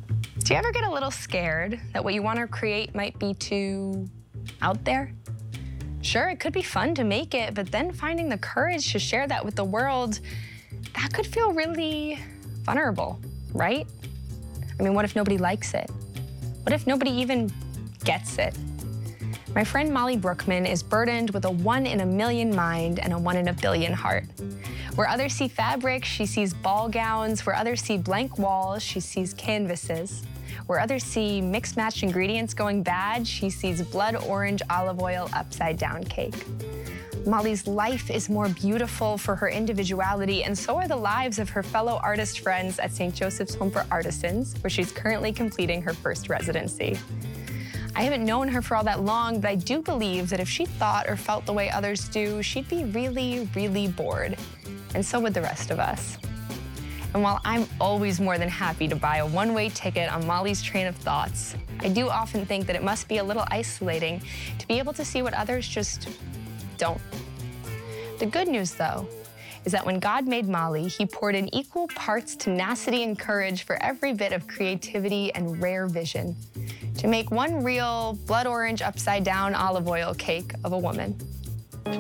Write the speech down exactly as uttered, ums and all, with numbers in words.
Do you ever get a little scared that what you want to create might be too out there? Sure, it could be fun to make it, but then finding the courage to share that with the world, that could feel really vulnerable, right? I mean, what if nobody likes it? What if nobody even gets it? My friend Molly Brookman is burdened with a one in a million mind and a one in a billion heart. Where others see fabric, she sees ball gowns. Where others see blank walls, she sees canvases. Where others see mixed matched ingredients going bad, she sees blood orange olive oil upside down cake. Molly's life is more beautiful for her individuality, and so are the lives of her fellow artist friends at Saint Joseph's Home for Artisans, where she's currently completing her first residency. I haven't known her for all that long, but I do believe that if she thought or felt the way others do, she'd be really, really bored. And so would the rest of us. And while I'm always more than happy to buy a one-way ticket on Molly's train of thoughts, I do often think that it must be a little isolating to be able to see what others just don't. The good news, though, is that when God made Molly, he poured in equal parts tenacity and courage for every bit of creativity and rare vision to make one real blood orange upside down olive oil cake of a woman.